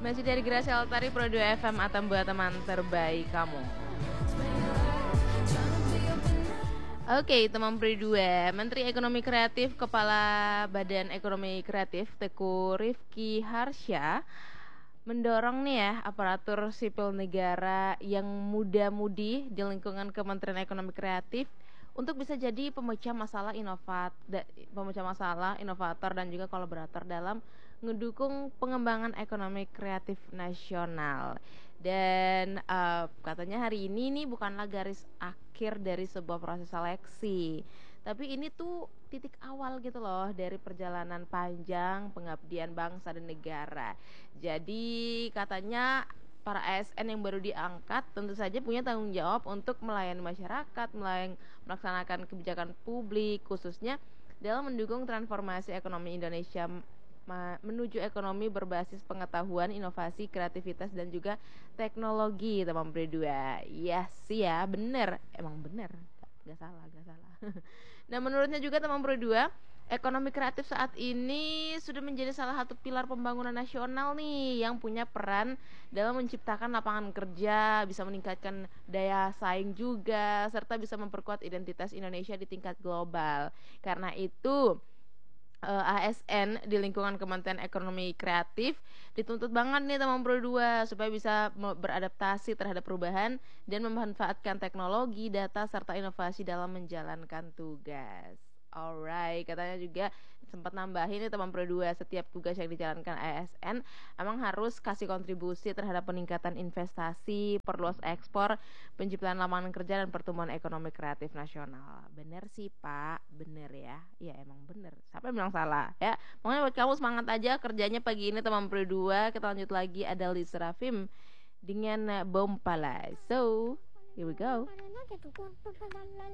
Masih dari Gracia Altari Pro 2 FM Atam buat teman terbaik kamu. Oke, teman Pro 2, Menteri Ekonomi Kreatif Kepala Badan Ekonomi Kreatif Teku Rifki Harsya mendorong nih ya aparatur sipil negara yang muda-mudi di lingkungan Kementerian Ekonomi Kreatif untuk bisa jadi pemecah masalah inovator dan juga kolaborator dalam ngedukung pengembangan ekonomi kreatif nasional. Dan katanya hari ini nih bukanlah garis akhir dari sebuah proses seleksi, tapi ini tuh titik awal gitu loh dari perjalanan panjang pengabdian bangsa dan negara. Jadi katanya para ASN yang baru diangkat tentu saja punya tanggung jawab untuk melayani masyarakat, melaksanakan kebijakan publik khususnya dalam mendukung transformasi ekonomi Indonesia menuju ekonomi berbasis pengetahuan, inovasi, kreativitas dan juga teknologi, teman berdua. Iya sih ya, bener, emang bener, gak salah. Nah menurutnya juga teman berdua, ekonomi kreatif saat ini sudah menjadi salah satu pilar pembangunan nasional nih yang punya peran dalam menciptakan lapangan kerja, bisa meningkatkan daya saing juga, serta bisa memperkuat identitas Indonesia di tingkat global. Karena itu ASN di lingkungan Kementerian Ekonomi Kreatif dituntut banget nih teman Pro 2 supaya bisa beradaptasi terhadap perubahan dan memanfaatkan teknologi, data serta inovasi dalam menjalankan tugas. Alright, katanya juga sempat nambahin nih teman Pro 2, setiap tugas yang dijalankan ASN emang harus kasih kontribusi terhadap peningkatan investasi, perluas ekspor, penciptaan lapangan kerja dan pertumbuhan ekonomi kreatif nasional. Bener sih Pak, bener ya. Ya emang bener. Siapa yang bilang salah ya? Pokoknya buat kamu semangat aja kerjanya pagi ini teman Pro 2. Kita lanjut lagi ada Liz Rafim dengan Bom Pala. So, here we go.